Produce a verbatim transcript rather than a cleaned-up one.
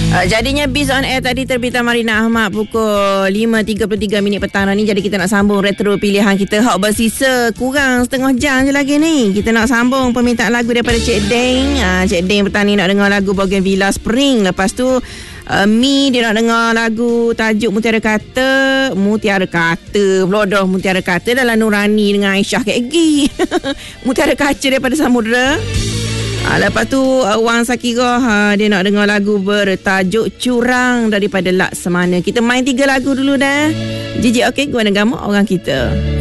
Uh, jadinya Biz on Air tadi terbitan Marina Ahmad pukul lima tiga puluh tiga minit petang ni. Jadi kita nak sambung retro pilihan kita. Hak bersisa kurang setengah jam je lagi ni. Kita nak sambung permintaan lagu daripada Cik Deng. uh, Cik Deng petang ni nak dengar lagu Bougainvillea Spring. Lepas tu uh, Mi dia nak dengar lagu tajuk Mutiara Kata. Mutiara Kata Blodoh Mutiara Kata dalam Nurani dengan Aisyah K G. Mutiara Kaca daripada Samudra. Ha, lepas tu uh, Wang Sakira ha, dia nak dengar lagu bertajuk Curang daripada Laksamana. Kita main tiga lagu dulu dah. Jijik okey, gua dan gamak orang kita.